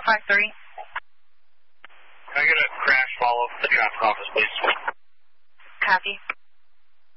453. Can I get a crash follow-up to the traffic office, please? Copy.